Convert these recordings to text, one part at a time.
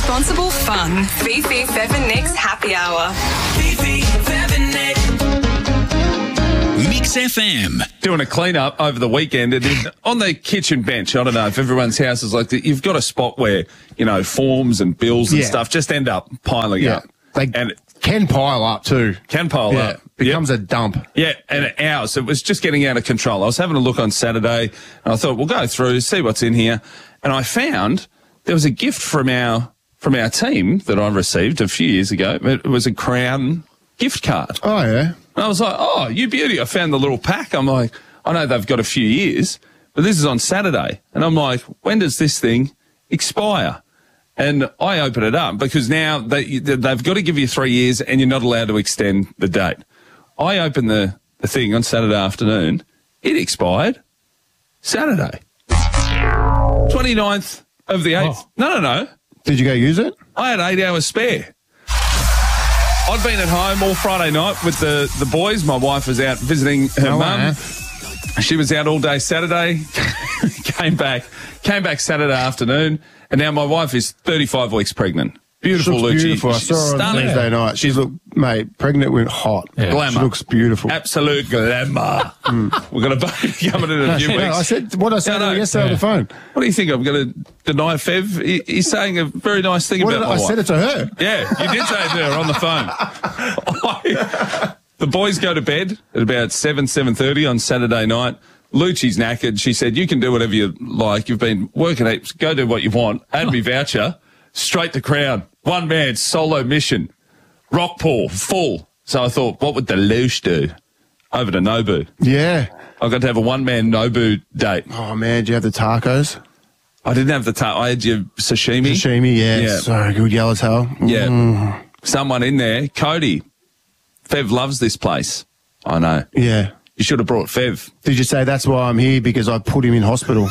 responsible fun. Fifi, Fev and Nick's Happy Hour. Fifi, Fev and Nick. Mix FM. Doing a clean-up over the weekend and on the kitchen bench, I don't know if everyone's house is like that, you've got a spot where, you know, forms and bills and stuff just end up piling up. They and it can pile up too. can pile up. Becomes a dump. Yeah, and ours, it was just getting out of control. I was having a look on Saturday and I thought, we'll go through, see what's in here. And I found there was a gift from our team that I received a few years ago. It was a Crown gift card. Oh, yeah. And I was like, oh, you beauty. I found the little pack. I'm like, I know they've got a few years, but this is on Saturday. And I'm like, when does this thing expire? And I open it up because now they've got to give you 3 years and you're not allowed to extend the date. I opened the thing on Saturday afternoon. It expired Saturday. 29th of the 8th. Oh. No. Did you go use it? I had 8 hours spare. I'd been at home all Friday night with the boys. My wife was out visiting her mum. She was out all day Saturday. came back Saturday afternoon, and now my wife is 35 weeks pregnant. Beautiful, She looks Lucci. beautiful. I She's saw her on stunning. Wednesday night. She's mate, pregnant went hot. Yeah. Glamour. She looks beautiful. Absolute glamour. We're going to baby coming in a few weeks. I said what I said to her yesterday on the phone. What do you think? I'm going to deny Fev? He's saying a very nice thing about my wife. I said it to her. Yeah, you did say it to her on the phone. The boys go to bed at about 7:30 on Saturday night. Lucci's knackered. She said, you can do whatever you like. You've been working heaps. Go do what you want. Add me voucher. Straight to Crown. One man, solo mission. Rockpool, full. So I thought, what would the Loosh do? Over to Nobu. Yeah. I got to have a one-man Nobu date. Oh, man, do you have the tacos? I didn't have the I had your sashimi. Sashimi, yeah. So good, yellowtail. Yeah. Someone in there. Cody. Fev loves this place. I know. Yeah. You should have brought Fev. Did you say that's why I'm here? Because I put him in hospital.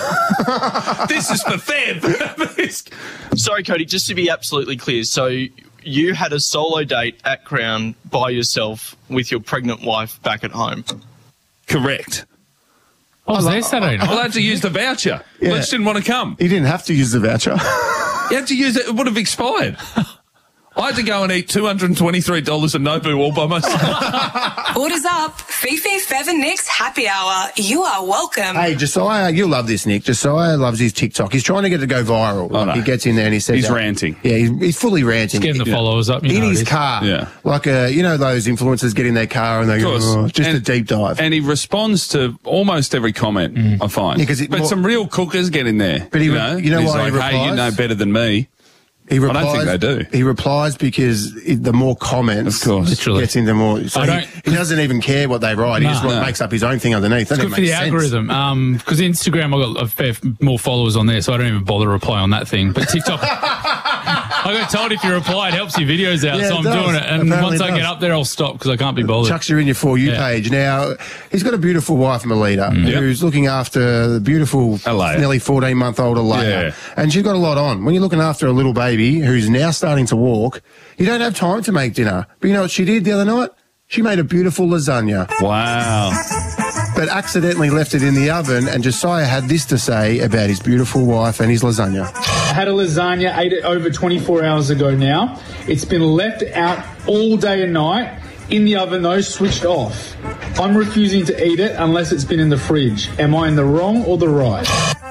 This is for Fev. Sorry, Cody, just to be absolutely clear. So you had a solo date at Crown by yourself with your pregnant wife back at home. Correct. What was there Saturday night? I had to use the voucher. Yeah. Leach didn't want to come. He didn't have to use the voucher. You had to use it. It would have expired. I had to go and eat $223 at Nobu all by myself. Orders up. Fifi, Fev and Nick's Happy Hour. You are welcome. Hey, Josiah, you'll love this, Nick. Josiah loves his TikTok. He's trying to get it to go viral. Oh, no. He gets in there and he says... He's ranting. Yeah, he's fully ranting. Getting the followers up. You in know his it is. car. Yeah. Like, you know those influencers get in their car and they go, oh, just a deep dive. And he responds to almost every comment, I find. Yeah, 'cause but some real cookers get in there. But you know why he's he like, replies? hey, you know better than me. He replies, I don't think they do. He replies because the more comments, Of course. Literally. gets into more. So he doesn't even care what they write. He just makes up his own thing underneath. It's good for the algorithm. Because Instagram, I've got a fair more followers on there, so I don't even bother to reply on that thing. But TikTok, I got told if you reply, it helps your videos out, Yeah, so it I'm does. doing it. And Apparently once it I does. get up there, I'll stop because I can't be bothered. Chucks you in your For You page. Now, he's got a beautiful wife, Melita, who's looking after the beautiful Alea. nearly 14-month-old Alea. Yeah. And she's got a lot on. When you're looking after a little baby who's now starting to walk, you don't have time to make dinner. But you know what she did the other night? She made a beautiful lasagna, Wow. but accidentally left it in the oven, and Josiah had this to say about his beautiful wife and his lasagna. I had a lasagna, ate it over 24 hours ago now. It's been left out all day and night. In the oven, though, switched off. I'm refusing to eat it unless it's been in the fridge. Am I in the wrong or the right?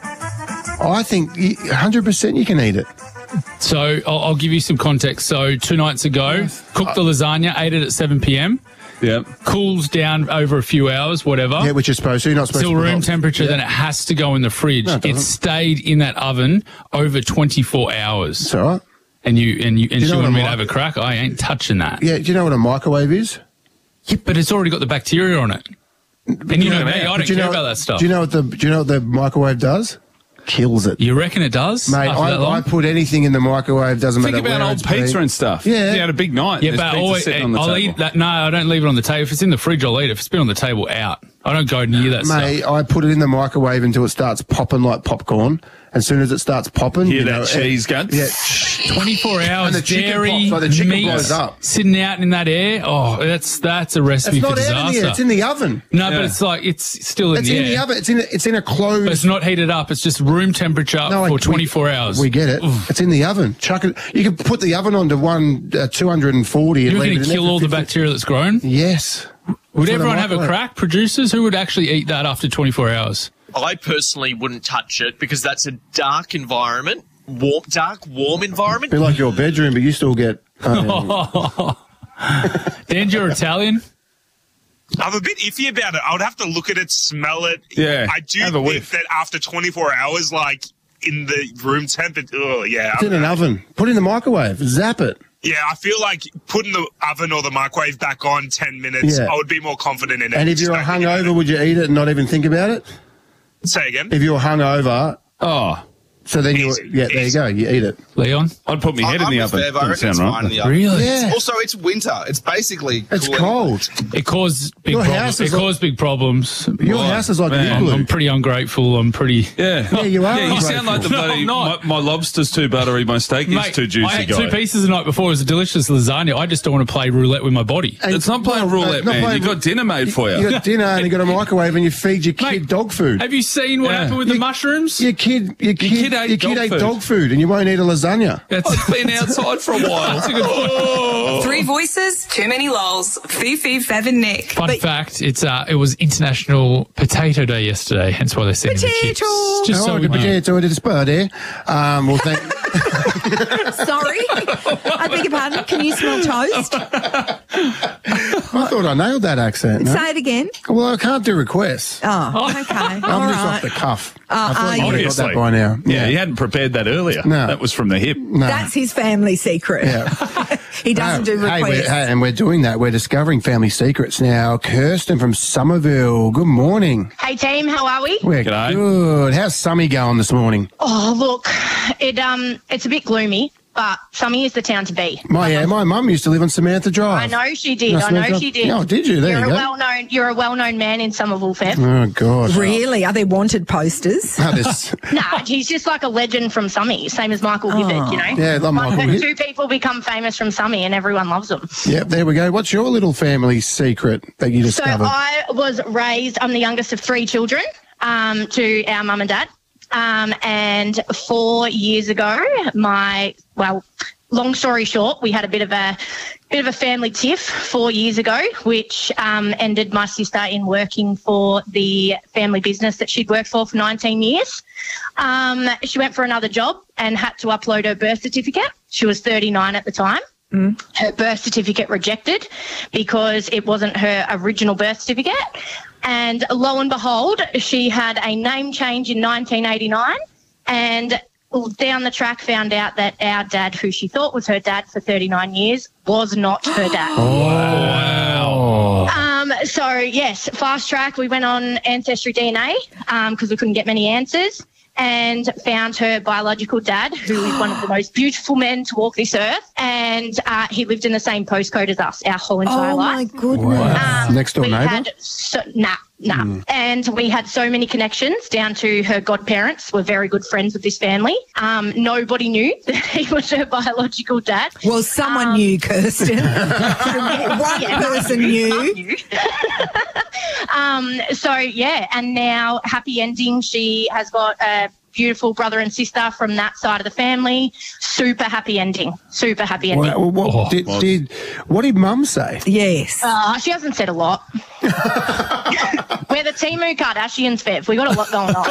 I think 100% you can eat it. So I'll give you some context. So 2 nights ago, cooked the lasagna, ate it at 7 p.m. Yep. Cools down over a few hours, whatever. Yeah, which you're supposed to. You're not supposed Still to. room temperature, then it has to go in the fridge. No, it it doesn't. stayed in that oven over 24 hours. It's all right. And she know what wanted me a to have a crack. I ain't touching that. Yeah, do you know what a microwave is? Yeah, but it's already got the bacteria on it. And you know me, I don't But you care know- about that stuff. Do you know what the microwave does? Kills it. You reckon it does? Mate, after that long? I put anything in the microwave, doesn't Think matter about where old it's pizza been. and stuff. Yeah. You had a big night. Yeah, There's but pizza sitting on the I'll table. eat that. No, I don't leave it on the table. If it's in the fridge, I'll eat it. If it's been on the table, out. I don't go near that Mate, stuff. I put it in the microwave until it starts popping like popcorn, as soon as it starts popping, Hear that cheese going? Yeah. 24 hours, And the chicken dairy, pops, like the chicken meat, blows up. sitting out in that air. Oh, that's a recipe It's for not out in disaster. the air. It's in the oven. No, Yeah. but it's like it's still in It's the in air. the oven. It's in a closed. But it's not heated up. It's just room temperature for 24 hours. We get it. It's in the oven. Chuck it. You can put the oven on to 240. You're and going leave it to in kill there all for the 50. bacteria that's grown? Yes. Would For the everyone have a microwave. crack? Producers? Who would actually eat that after 24 hours? I personally wouldn't touch it because that's a dark environment, warm environment. Be like your bedroom, but you still get. Dan, you're Italian? I'm a bit iffy about it. I would have to look at it, smell it. Yeah, I do have a think whiff. that after 24 hours, like in the room temperature, It's in an oven. Put it in the microwave. Zap it. yeah, I feel like putting the oven or the microwave back on 10 minutes, Yeah. I would be more confident in it. And if Just you're don't think about hungover, would you eat it and not even think about it? it. Say again. If you're hungover, Oh, so then you. Easy, Yeah, there you easy. go. You eat it. Leon? I'd put my head in I'm the with oven. Bev. I Doesn't reckon it's sound fine in right. the oven. Really? Yeah. Also, it's winter. It's basically It's cooling. cold. It caused big Your problems. house It is like- caused big problems. Your house is like man. igloo. I'm pretty ungrateful. I'm pretty... Yeah. Yeah, you are Yeah, you sound like the No, bloody, I'm not. my lobster's too buttery, my steak is Mate, too juicy, I had guy. 2 pieces the night before. It was a delicious lasagna. I just don't want to play roulette with my body. And- It's not playing well, roulette, not man. playing- You got dinner made for you. You got dinner and you got a microwave and you feed your kid Mate, dog food. Have you seen what Yeah. happened with the mushrooms? Your kid kid ate dog food. and you won't eat a lasagna. That's, I've been outside for a while. that's a good point. 3 voices, too many lols. Fifi, Fev and Nick. Fun fact, it was International Potato Day yesterday, hence why they're sending the chips. Just so Oh, we the know. potato, it is birthday. Well, thank. Sorry. I beg your pardon. Can you smell toast? I thought I nailed that accent. No? Say it again. Well, I can't do requests. Oh, okay. I'm All just off right. the cuff. are I thought you would have got Obviously. that by now. Yeah, you hadn't prepared that earlier. No. That was from the hip. No. That's his family secret. Yeah. He doesn't do Hey, requests. and we're doing that. We're discovering family secrets now. Kirsten from Somerville. Good morning. Hey team, how are we? We're G'day. good. How's Summy going this morning? Oh look, it's a bit gloomy, but Summy is the town to be. My mum used to live on Samantha Drive. I know she did. No, I know Samantha- she did. Oh, did you? There you're you a go. You're a well-known man in Somerville, Fev. Oh, God. Really? Are there wanted posters? Oh, this- Nah, he's just like a legend from Summy, same as Michael Hibbert, you know. Yeah, like Michael Hibbert. 2 people become famous from Summy, and everyone loves them. Yep, there we go. What's your little family secret that you So discovered? I was raised. I'm the youngest of 3 children to our mum and dad. And 4 years ago, long story short, we had a bit of a family tiff 4 years ago, which ended my sister in working for the family business that she'd worked for 19 years. She went for another job and had to upload her birth certificate. She was 39 at the time. Her birth certificate rejected because it wasn't her original birth certificate. And lo and behold, she had a name change in 1989 and down the track found out that our dad, who she thought was her dad for 39 years, was not her dad. So, yes, fast track. We went on Ancestry DNA because we couldn't get many answers and found her biological dad, who is one of the most beautiful men to walk this earth. And he lived in the same postcode as us our whole entire Oh, my life. goodness. Next door we neighbour? had Nah. And we had so many connections down to her godparents were very good friends with this family. Nobody knew that he was her biological dad. Well, someone knew, Kirsten. One person knew. And now happy ending. She has got a beautiful brother and sister from that side of the family. Super happy ending. Well, what did Mum say? Yes. She hasn't said a lot. We're the Timu Kardashians, Fev. We got a lot going on.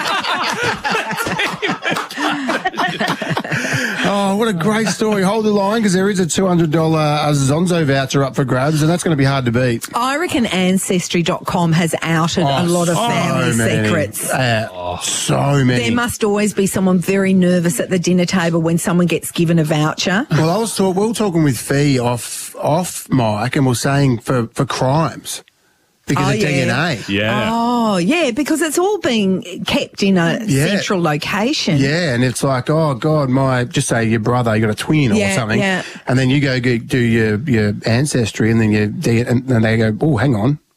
Oh, what a great story. Hold the line because there is a $200 Zonzo voucher up for grabs and that's going to be hard to beat. I reckon Ancestry.com has outed a lot of family secrets. So many. There must always be someone very nervous at the dinner table when someone gets given a voucher. Well, we were talking with Fee off mic and we're saying for crimes because of DNA. Yeah. Oh, yeah, because it's all being kept in a central location. Yeah, and it's like, oh, God, just say your brother, you got a twin or something. Yeah. And then you go do your ancestry and then and they go, oh, hang on.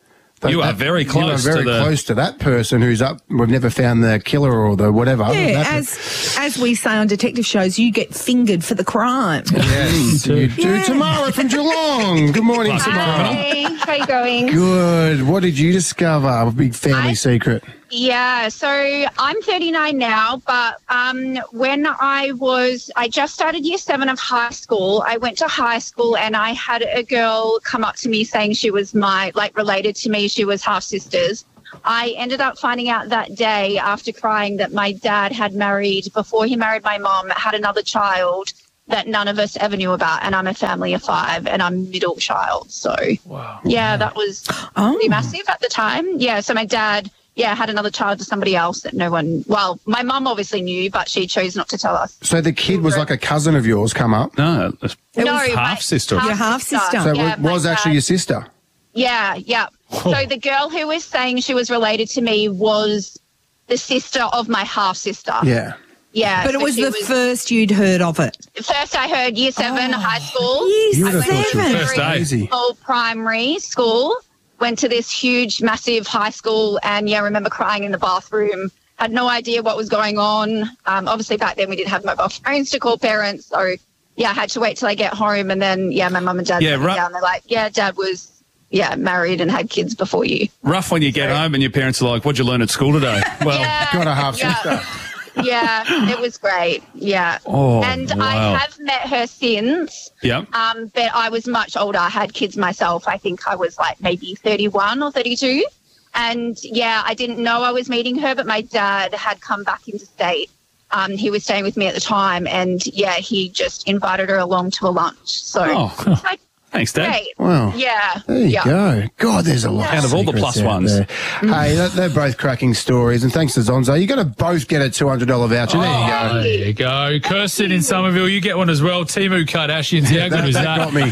You are very close You are very to the... close to that person who's up. We've never found the killer or the whatever. Yeah, as we say on detective shows, you get fingered for the crime. Yes, you do. Tamara from Geelong. Good morning, Tamara. Hey, how you going? Good. What did you discover? A big family secret. Yeah, so I'm 39 now, but when I just started year 7 of high school. I went to high school and I had a girl come up to me saying she was related to me. She was half sisters. I ended up finding out that day after crying that my dad had married, before he married my mom, had another child that none of us ever knew about. And I'm a family of 5 and I'm middle child. So, yeah, that was pretty massive at the time. Yeah, so my dad... had another child to somebody else that no one... Well, my mum obviously knew, but she chose not to tell us. So the kid was like a cousin of yours come up? No, it was half-sister. Your half-sister. So it was actually your sister? Yeah. So the girl who was saying she was related to me was the sister of my half-sister. Yeah. Yeah. But so it was the first you'd heard of it. First I heard year 7, high school. Year 7. First day. Primary school. Went to this huge, massive high school and, I remember crying in the bathroom. Had no idea what was going on. Obviously, back then we didn't have mobile phones to call parents. So, I had to wait till I get home. And then, my mum and dad sat me down. They're like, Dad was, married and had kids before you. Rough when you get home and your parents are like, what'd you learn at school today? Well, got a half-sister. Yeah, it was great. Yeah. Oh, and wow. I have met her since. Yeah. But I was much older. I had kids myself. I think I was like maybe 31 or 32. And I didn't know I was meeting her, but my dad had come back into state. He was staying with me at the time and he just invited her along to a lunch. So thanks, Dad. Great. Wow. Yeah. There you go. God, there's a lot out of all the plus ones. Hey, they're both cracking stories. And thanks to Zonzo, you're going to both get a $200 voucher. There you go. Kirsten in Somerville, you get one as well. Timu Kardashians. How good is that? Got me.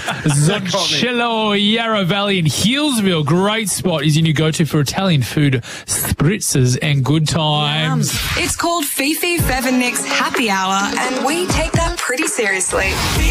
Zoncello, Yarra Valley in Hillsville. Great spot. Is your new go-to for Italian food, spritzers and good times. It's called Fifi Fev and Nick's Happy Hour, and we take that pretty seriously.